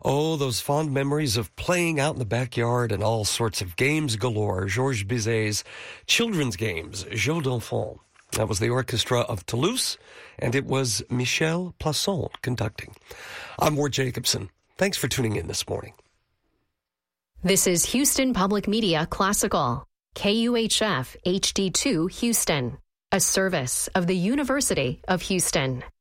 Oh, those fond memories of playing out in the backyard and all sorts of games galore. Georges Bizet's children's games, Jeux d'enfants. That was the Orchestra of Toulouse, and it was Michel Plasson conducting. I'm Ward Jacobson. Thanks for tuning in this morning. This is Houston Public Media Classical, KUHF HD2 Houston, a service of the University of Houston.